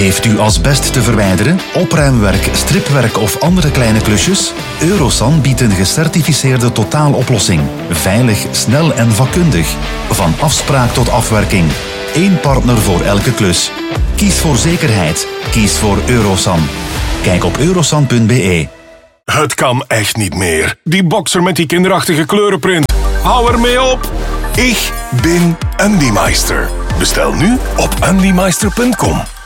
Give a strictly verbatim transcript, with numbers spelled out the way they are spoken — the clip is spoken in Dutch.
Heeft u asbest te verwijderen, opruimwerk, stripwerk of andere kleine klusjes? Eurosan biedt een gecertificeerde totaaloplossing. Veilig, snel en vakkundig. Van afspraak tot afwerking. Eén partner voor elke klus. Kies voor zekerheid. Kies voor Eurosan. Kijk op eurosan punt b e. Het kan echt niet meer. Die boxer met die kinderachtige kleurenprint. Hou ermee op. Ik ben Andy Meister. Bestel nu op andy meister punt com.